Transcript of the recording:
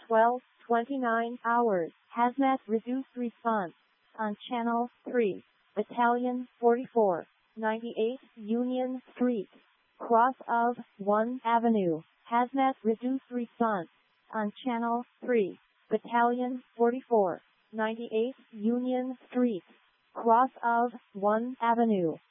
12:29 hours. Hazmat reduced response on Channel 3. Battalion 44, 98 Union Street, cross of 1 Avenue. Hazmat reduced response on Channel 3. Battalion 44, 98 Union Street, cross of 1 Avenue.